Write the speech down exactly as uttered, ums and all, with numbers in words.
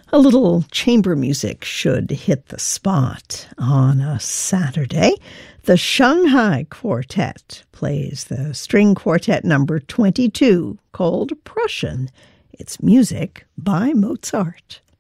A little chamber music should hit the spot. On a Saturday, the Shanghai Quartet plays the string quartet number twenty-two, called Prussian. It's music by Mozart.